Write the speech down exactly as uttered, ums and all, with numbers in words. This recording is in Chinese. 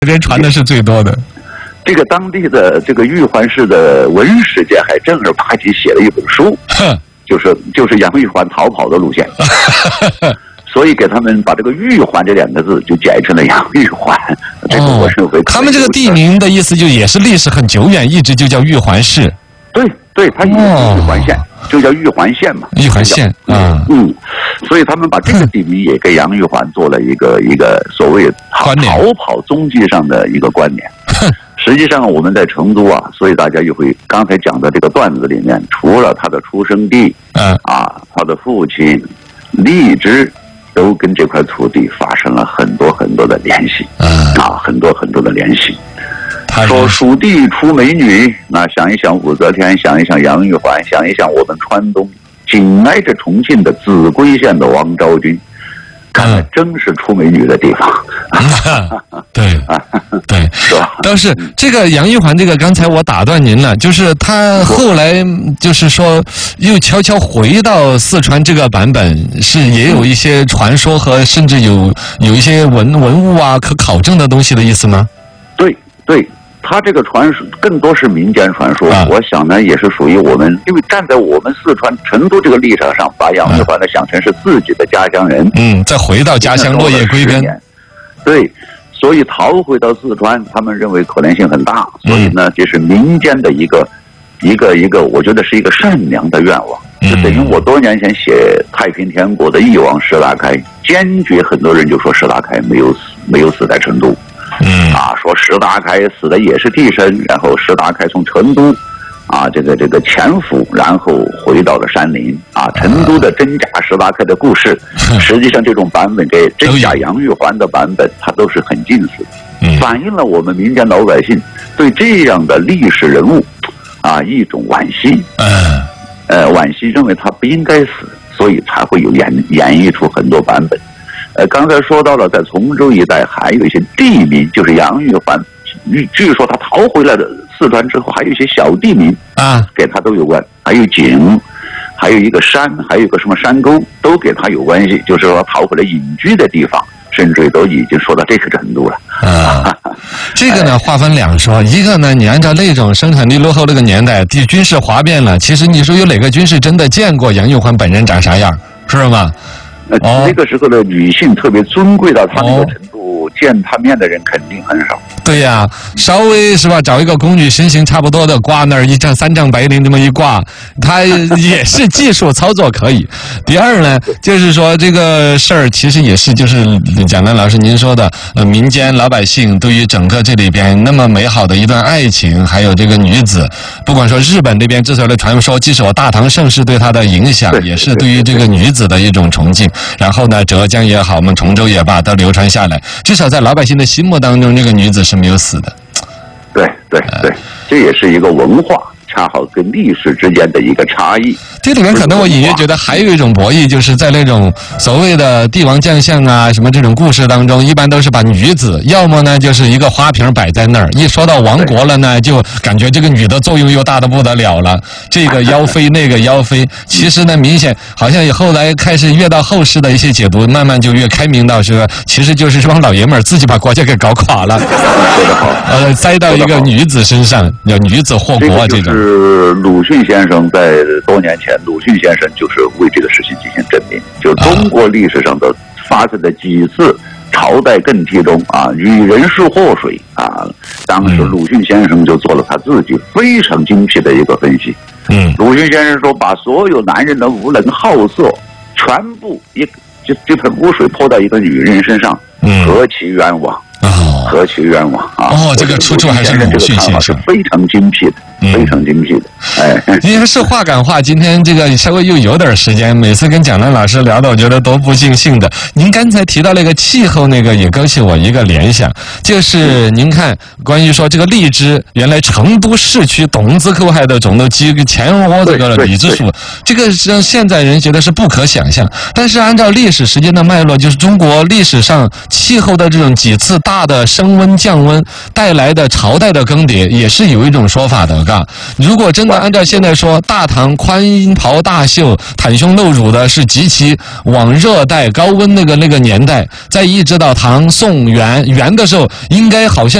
这传的是最多的。 这个当地的这个玉环市的文史界还正儿八经写了一本书，就是就是杨玉环逃跑的路线，所以给他们把这个玉环这两个字就改成了杨玉环。这个我认为、哦、 他们这个地名的意思就也是历史很久远，一直就叫玉环市。 对对，它也是玉环县，哦、就叫玉环县嘛。 玉环县啊， 嗯，所以他们把这个地名也给杨玉环做了一个一个所谓逃跑踪迹上的一个关联。实际上我们在成都啊，所以大家就会刚才讲的这个段子里面，除了他的出生地，嗯啊，他的父亲荔枝都跟这块土地发生了很多很多的联系，嗯啊，很多很多的联系。说蜀地出美女，那想一想武则天，想一想杨玉环，想一想我们川东紧挨着重庆的秭归县的王昭君，看来真是出美女的地方。 嗯、对对，是吧？但是这个杨玉环，这个刚才我打断您了，就是他后来就是说又悄悄回到四川，这个版本是也有一些传说和甚至有有一些文文物啊可考证的东西的意思吗？ 对对。他这个传说更多是民间传说，啊、我想呢也是属于我们，因为站在我们四川成都这个立场上，把杨玉环呢想成是自己的家乡人，嗯， 再回到家乡落叶归根， 对，所以逃回到四川，他们认为可能性很大，所以呢，这是民间的一个一个一个，我觉得是一个善良的愿望，嗯、就等于我多年前写太平天国的翼王石达开，坚决很多人就说石达开没有死，没有死在成都。嗯啊，说石达开死的也是替身，然后石达开从成都啊这个这个潜伏，然后回到了山林啊。成都的真假石达开的故事，实际上这种版本跟真假杨玉环的版本，它都是很近似的，反映了我们民间老百姓对这样的历史人物啊一种惋惜。嗯，呃，惋惜认为他不应该死，所以才会有演演绎出很多版本。呃，刚才说到了，在崇州一带还有一些地名，就是杨玉环，据说他逃回来的四川之后，还有一些小地名啊，给他都有关，还有井，还有一个山，还有一个什么山沟，都给他有关系，就是说逃回来隐居的地方，甚至都已经说到这个程度了。 啊，这个呢划分两说，一个呢，你按照那种生产力落后那个年代，地军事哗变了，其实你说有哪个军事真的见过杨玉环本人长啥样，是吗？ 呃，哦、那个时候的女性特别尊贵到她那个程度，见她面的人肯定很少。 对呀，稍微是吧，找一个宫女身形差不多的挂那儿一丈三丈白绫这么一挂，她也是技术操作可以。第二呢，就是说这个事儿其实也是就是蒋楠老师您说的，呃，民间老百姓对于整个这里边那么美好的一段爱情，还有这个女子，不管说日本那边制造的传说，即使我大唐盛世对她的影响，也是对于这个女子的一种崇敬。然后呢，浙江也好，我们崇州也罢，都流传下来。至少在老百姓的心目当中，这个女子是没有死的。 对对对，这也是一个文化，恰好跟历史之间的一个差异。 这里面可能我隐约觉得还有一种博弈，就是在那种所谓的帝王将相啊什么这种故事当中，一般都是把女子要么呢就是一个花瓶摆在那儿，一说到亡国了呢，就感觉这个女的作用又大得不得了了，这个妖妃那个妖妃。其实呢，明显好像后来开始越到后世的一些解读，慢慢就越开明到是，其实就是这帮老爷们儿自己把国家给搞垮了，呃，栽到一个女子身上，叫女子祸国这种。 这是鲁迅先生在多年前。鲁迅先生就是为这个事情进行证明，就中国历史上的发生的几次朝代更替中啊，与人是祸水啊，当时鲁迅先生就做了他自己非常精辟的一个分析。嗯，鲁迅先生说，把所有男人的无能好色全部一这这盆污水泼到一个女人身上，嗯，何其冤枉！哦，何其冤枉啊！ 哦，这个出处还是鲁迅先生， 是非常精辟的，嗯、非常精辟的。哎， 因为是话赶话，今天这个稍微又有点时间，每次跟蒋楠老师聊的，我觉得都不尽兴的。您刚才提到那个气候，那个也勾起我一个联想，就是您看，关于说这个荔枝，原来成都市区董子口还的种的几个前窝这个荔枝树，这个让现在人觉得是不可想象。但是按照历史时间的脉络，就是中国历史上气候的这种几次大的升温降温带来的朝代的更迭，也是有一种说法的。 嘎。如果真的按照现在说，大唐宽袍大袖、袒胸露乳的是极其往热带高温那个那个年代，再一直到唐宋元元的时候，应该好像